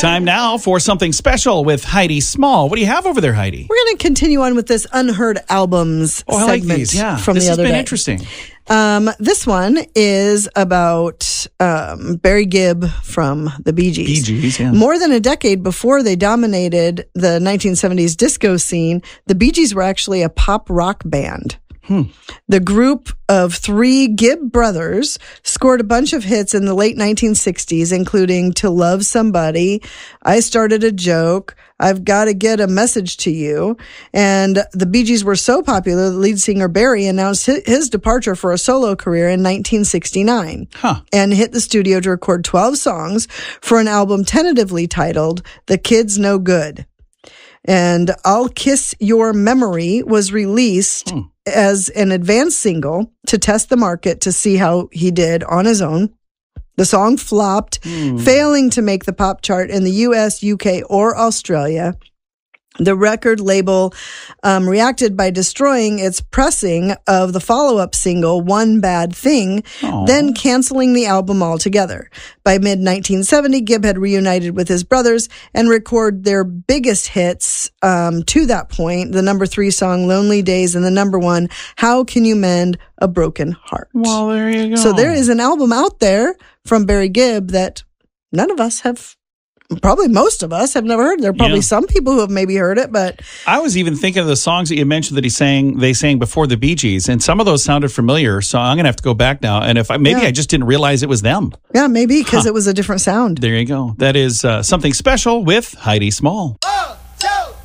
Time now for something special with Heidi Small. What do you have over there, Heidi? We're going to continue on with this Unheard Albums I segment like these. Yeah. from this the other has been day. interesting. This one is about Barry Gibb from the Bee Gees. Bee Gees, yeah. More than a decade before they dominated the 1970s disco scene, the Bee Gees were actually a pop rock band. The group of three Gibb brothers scored a bunch of hits in the late 1960s, including To Love Somebody, I Started a Joke, I've Got to Get a Message to You. And the Bee Gees were so popular, the lead singer Barry announced his departure for a solo career in 1969 and hit the studio to record 12 songs for an album tentatively titled The Kid's No Good. And I'll Kiss Your Memory was released as an advance single to test the market to see how he did on his own. The song flopped, failing to make the pop chart in the US, UK, or Australia. The record label reacted by destroying its pressing of the follow-up single, One Bad Thing, then canceling the album altogether. By mid-1970, Gibb had reunited with his brothers and recorded their biggest hits to that point, the number 3 song, Lonely Days, and the number 1, How Can You Mend a Broken Heart? Well, there you go. So there is an album out there from Barry Gibb that none of us have. Probably most of us have never heard. There are probably some people who have maybe heard it, but I was even thinking of the songs that you mentioned that they sang before the Bee Gees, and some of those sounded familiar. So I'm going to have to go back now, and I just didn't realize it was them. Yeah, maybe because it was a different sound. There you go. That is something special with Heidi Small.